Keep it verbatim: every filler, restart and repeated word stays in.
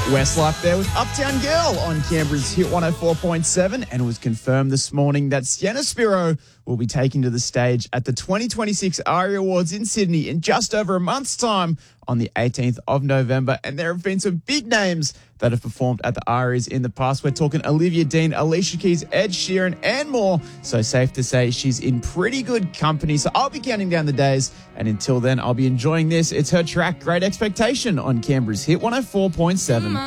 Westlife there with Uptown Girl on Canberra's Hit one oh four point seven, and it was confirmed this morning that Sienna Spiro will be taking to the stage at the twenty twenty-six ARIA Awards in Sydney in just over a month's time on the eighteenth of November. And there have been some big names that have performed at the ARIAs in the past. We're talking Olivia Dean, Alicia Keys, Ed Sheeran, and more. So safe to say she's in pretty good company. So I'll be counting down the days, and until then, I'll be enjoying this. It's her track, Great Expectation, on Canberra's Hit one oh four point seven.